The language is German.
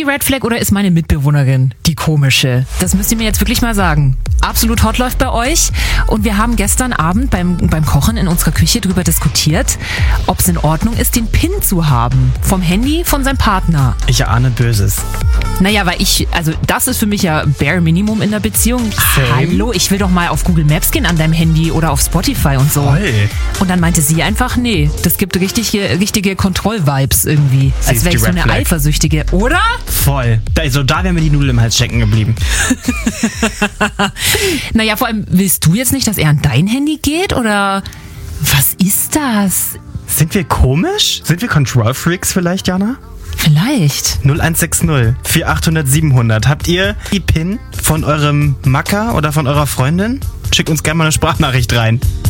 Red Flag oder ist meine Mitbewohnerin die komische? Das müsst ihr mir jetzt wirklich mal sagen. Absolut hot läuft bei euch. Und wir haben gestern Abend beim Kochen in unserer Küche drüber diskutiert, ob es in Ordnung ist, den PIN zu haben. Vom Handy von seinem Partner. Ich ahne Böses. Naja, weil das ist für mich ja bare Minimum in der Beziehung. Hallo, ich will doch mal auf Google Maps gehen an deinem Handy oder auf Spotify und so. Toll. Und dann meinte sie einfach, nee, das gibt richtige Kontroll-Vibes irgendwie. Als wäre ich so eine Flag. Eifersüchtige, oder? Voll. Also da wäre mir die Nudel im Hals stecken geblieben. Naja, vor allem, willst du jetzt nicht, dass er an dein Handy geht? Oder was ist das? Sind wir komisch? Sind wir Control-Freaks vielleicht, Jana? Vielleicht. 0160 4800 700. Habt ihr die PIN von eurem Macker oder von eurer Freundin? Schickt uns gerne mal eine Sprachnachricht rein.